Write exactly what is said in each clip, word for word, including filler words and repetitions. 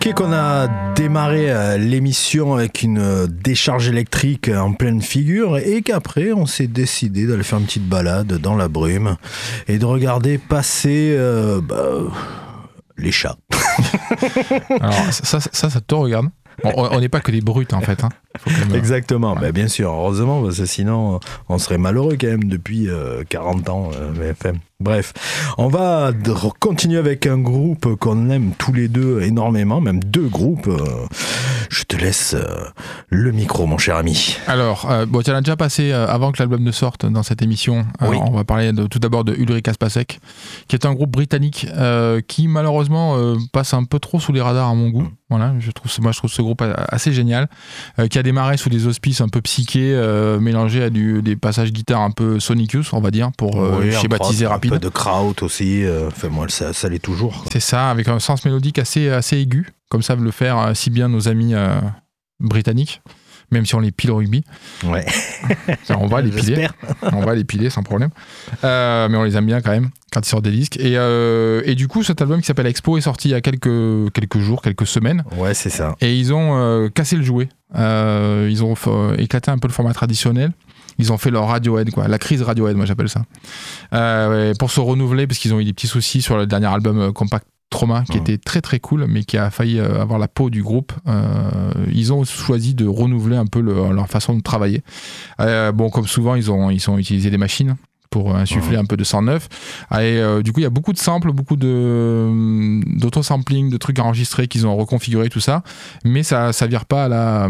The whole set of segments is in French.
Et qu'on a démarré l'émission avec une décharge électrique en pleine figure et qu'après on s'est décidé d'aller faire une petite balade dans la brume et de regarder passer euh, bah, les chats. Alors ça, ça, ça, ça te regarde. Bon, on n'est pas que des brutes en fait. Hein. Même... Exactement, ouais. bah, bien sûr, heureusement, parce que sinon on serait malheureux quand même depuis euh, quarante ans. Euh, mais, enfin, bref, on va continuer avec un groupe qu'on aime tous les deux énormément, même deux groupes. Euh, je te laisse euh, le micro, mon cher ami. Alors, euh, bon, tu en as déjà passé euh, avant que l'album ne sorte dans cette émission. Oui. Euh, on va parler de, tout d'abord de Ulrika Spacek, qui est un groupe britannique euh, qui malheureusement euh, passe un peu trop sous les radars à mon goût. Mm. Voilà, je trouve, moi je trouve ce groupe assez génial, euh, qui a démarré sous des auspices un peu psychés, euh, mélangés à du, des passages guitare un peu Sonicus, on va dire, pour euh, oui, schématiser rapide. Un peu de kraut aussi, euh, enfin moi ça, ça l'est toujours. Quoi. C'est ça, avec un sens mélodique assez, assez aigu, comme savent le faire euh, si bien nos amis euh, britanniques. Même si on les pile au rugby. Ouais. On va les piler. On va les piler sans problème. Euh, mais on les aime bien quand même quand ils sortent des disques. Et, euh, et du coup, cet album qui s'appelle Expo est sorti il y a quelques, quelques jours, quelques semaines. Ouais, c'est ça. Et ils ont euh, cassé le jouet. Euh, ils ont euh, éclaté un peu le format traditionnel. Ils ont fait leur Radiohead, quoi. La crise Radiohead, moi j'appelle ça. Euh, pour se renouveler, parce qu'ils ont eu des petits soucis sur le dernier album euh, Compact Trauma, qui mmh. était très très cool, mais qui a failli avoir la peau du groupe. Euh, ils ont choisi de renouveler un peu le, leur façon de travailler. Euh, bon, comme souvent, ils ont, ils ont utilisé des machines pour insuffler mmh. un peu de sang neuf. Et euh, du coup, il y a beaucoup de samples, beaucoup de, d'auto-sampling, de trucs enregistrés qu'ils ont reconfiguré, tout ça. Mais ça ça vire pas à la,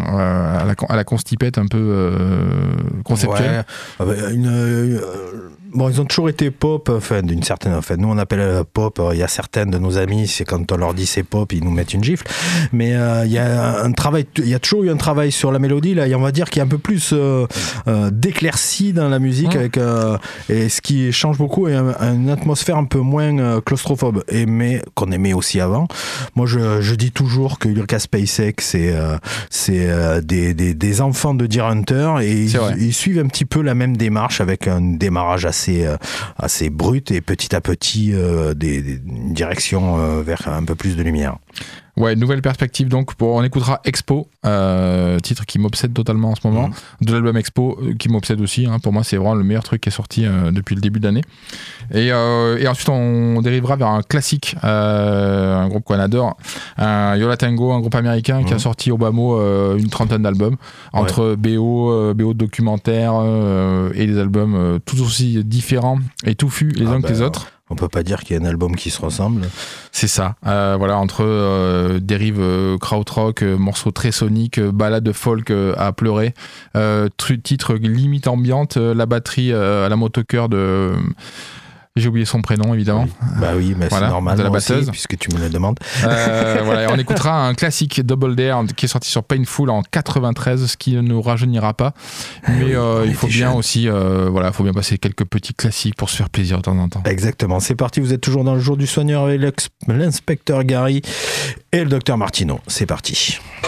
à la, à la constipette un peu euh, conceptuelle. Ouais, une, une, bon, ils ont toujours été pop, enfin, d'une certaine... Enfin, nous, on appelle pop, il y a certaines de nos amis, c'est quand on leur dit c'est pop, ils nous mettent une gifle. Mais euh, il y a un travail, il y a toujours eu un travail sur la mélodie, là, on va dire qu'il y a un peu plus euh, euh, d'éclaircie dans la musique, mmh. avec... Euh, et ce qui change beaucoup est une atmosphère un peu moins claustrophobe, et, mais qu'on aimait aussi avant. Moi, je, je dis toujours que Ulrika Spacek, c'est, euh, c'est euh, des, des, des enfants de Deer Hunter, et ils, ils suivent un petit peu la même démarche avec un démarrage assez, euh, assez brut et petit à petit euh, des, des, une direction euh, vers un peu plus de lumière. Ouais, nouvelle perspective donc. Pour, on écoutera Expo, euh, titre qui m'obsède totalement en ce moment, mmh. de l'album Expo, euh, qui m'obsède aussi. Hein. Pour moi, c'est vraiment le meilleur truc qui est sorti euh, depuis le début de l'année. Et, euh, et ensuite, on dérivera vers un classique, euh, un groupe qu'on adore, un Yo La Tengo, un groupe américain mmh. qui a sorti au bas mot euh, une trentaine d'albums, entre ouais. B O, euh, B O de documentaires euh, et des albums euh, tout aussi différents et touffus les ah uns bah, que les autres. On peut pas dire qu'il y a un album qui se ressemble. C'est ça. Euh, voilà, entre euh, dérives euh, krautrock, euh, morceaux très soniques, euh, balades folk euh, à pleurer, euh, tr- titre limite ambiante, euh, la batterie euh, à la motochœur de... Euh, j'ai oublié son prénom, évidemment. Oui. Bah oui, mais voilà, c'est normal, de la batteuse, aussi, puisque tu me le demandes. Euh, voilà, on écoutera un classique Double Dare qui est sorti sur Painful en quatre-vingt-treize, ce qui ne nous rajeunira pas. Mais euh, il faut bien jeune. aussi, euh, voilà, faut bien passer quelques petits classiques pour se faire plaisir de temps en temps. Exactement. C'est parti. Vous êtes toujours dans le jour du soigneur avec l'inspecteur Gary et le docteur Martino. C'est parti.